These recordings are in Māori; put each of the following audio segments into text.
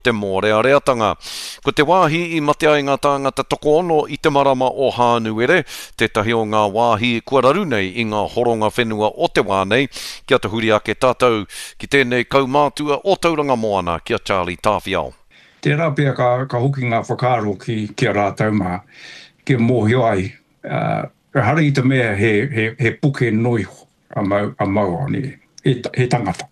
te mōreareatanga. Ko te wāhi I mate ai ngā tāngata toko ono I te marama o Hānuere, tētahi o ngā wāhi kua raru nei I ngā horonga whenua o te wānei, kia te huri ake tātou ki tēnei kaumātua o Tauranga Moana, kia Charlie Tāwhiao. Tērā pia ka hoki ngā whakaaro ki a rātau mā, ki mōhio ai. Hara I te mea he puke noi a maua ni, he tangata.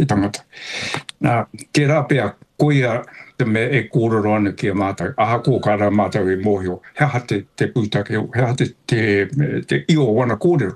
Nā, tērā pia koia te mea e kōrero ana ki a mātou, aha kō kāra mātou e mōhio, hea te pūtake, hea te io wana kōrero.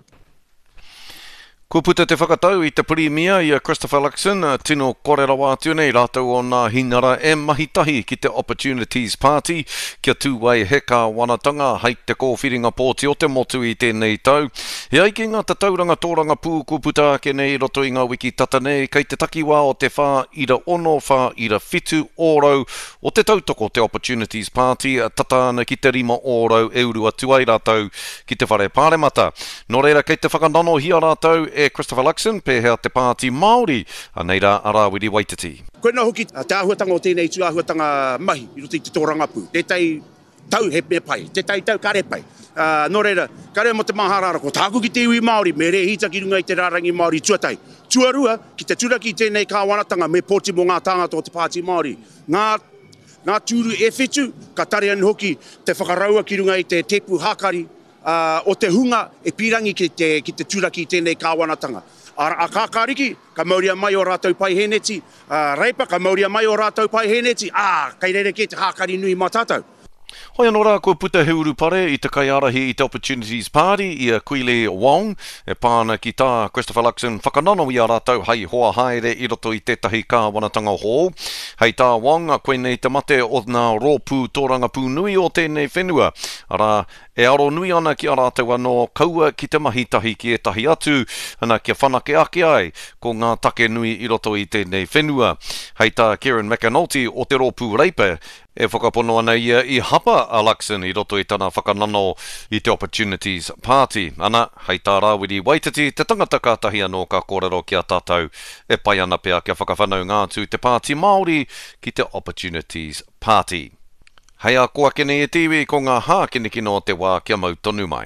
Kua puta te whakatau I te Premier I a Christopher Luxon, tino korera wātua nei rātou o ngā hinara e mahitahi ki te Opportunities Party, kia tūwai he ka wanatanga hei te kōwhiringa pōti o te motu I tēnei tau. He aiki ngā te tauranga tōranga pū kua puta ake nei roto I ngā wiki tata nei, kei te takiwā o te whā ira ono, whā ira whitu ōrau o te tautoko te Opportunities Party, tata ana ki te rima ōrau e urua tuai rātou ki te whare pāremata. Nō reira kei te whakanano hia rātou Christopher Luxon, pēhea te pāti Māori, aneira Arawiri Waititi. Koe nā hoki te āhuatanga o tēnei tū āhuatanga mahi, I roto I te tōranga pū. Te tai tau he me pai, te tai tau kare pai. Nō reira, kare mo te maharara ko tāku ki te iwi Māori, me re hita ki runga I te rārangi Māori tuatai. Tuarua, ki te turaki tēnei kāwanatanga me pōti mo ngā tāngata o te pāti Māori. Ngā tūru e whetu, ka tare anu hoki te whakaraua ki runga I te tepu hākari, o te hunga e pirangi ki te turaki tēnei kāwanatanga. A kākāriki, ka mauria mai o rātou pai heneti, reipa, ka mauria mai o rātou pai heneti, kai reire ke te hākari nui mā tātou. Hoi anō rā, kua puta he uru pare I te kaiarahi I te Opportunities Party I a Kuile Wong, e pāna ki tā Christopher Luxon whakanano I a rātou hei hoa haere I roto I tētahi kāwanatanga hō. Hei tā Wong, a koe nei te mate o ngā rōpū tōranga pū nui o tēnei whenua. Ara, e aro nui ana ki a rātou anō kaua ki te mahitahi ki e tahi atu, ana kia whanake ake ai ko ngā take nui I roto I tēnei whenua. Hei tā Kieran McAnulty o te rōpū reipa, e whakapono ana ia I hapa a Luxon I roto I tana whakanano I te Opportunities Party. Ana, hei tā Rawiri Waititi, te tangata kātahi anō ka kōrero ki a tātou e pai ana pia kia whakawhanau ngātu te pāti Māori ki te Opportunities Party. Hei a kua kene e tiwi ko ngā hākinekino te wā kia mau tonu mai.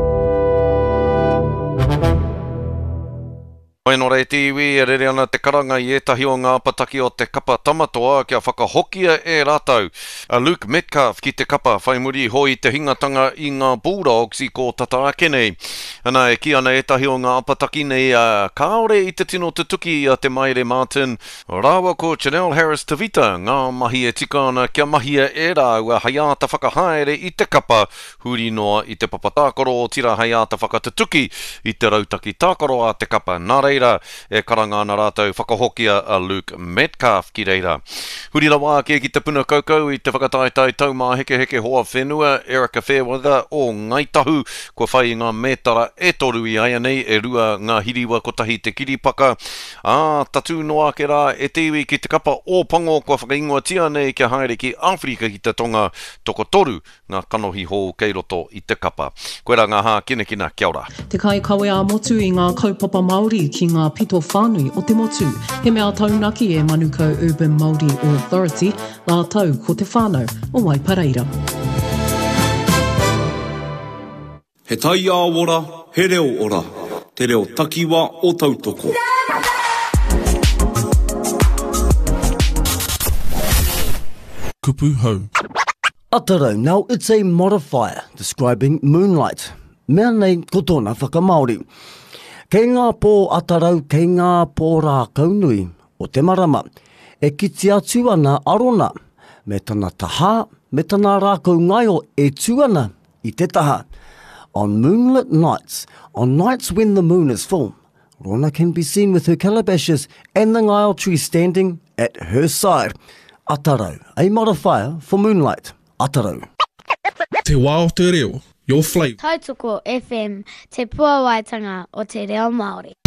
Hoi nō rei tiwi e rere ana te karanga I etahi o ngā pataki o te kapa tamatoa kia whakahokia e rātou. Luke Metcalf ki te kapa whaimuri hoi te hingatanga I ngā Bulldogs I ko tata ake nei. Ana e ki ana etahi o ngā pataki nei kaore I te tino tutuki a te Maire Martin. Rawa ko Chanel Harris Tavita, ngā mahi e tika ana kia mahia e rau a haiata whakahaere I te kapa huri noa I te papatākoro o tira haiata whakatutuki I te rautaki tākoro a te kapa. Nā reira e karanga ana rātou whakahokia a Luke Metcalf ki reira. Huri rawa ake ki te puna kaukau I te whakataitai taumā heke hoa whenua Erica Fairweather o Ngaitahu kua whai ngā metara e toru I aia nei e rua ngā hiriwa kotahi te kiripaka. Tatu noa ke rā e tiwi ki te kapa o pango kua whakaingoa tia nei kia haere ki Afrika ki te tonga toko toru ngā kanohi hou kei roto I te kapa. Koe rā ngā hā kinekina, kia ora. Te kai kawe a motu I ngā kaupapa Māori ki ngā pito whānui o te motu. He mea taunaki e Manukau Urban Māori Authority, la tau ko te whānau o Waipareira. He tai a ora, he reo ora, te reo takiwa o tautoko. Kupu hau. Atarau, now it's a modifier describing moonlight. Mea nei ko tōna whakamaori. Kei ngā pō atarau, kei ngā pō rā kaunui o te marama, e kiti atu ana arona, me tana taha, me tana rākau ngai o e tuana I te taha. On moonlit nights, on nights when the moon is full, Rona can be seen with her calabashes and the ngaio tree standing at her side. Atarau, a modifier for moonlight. Atarau. Te wā o te reo, your flavour. Tautoko FM, te puawaitanga o te reo Māori.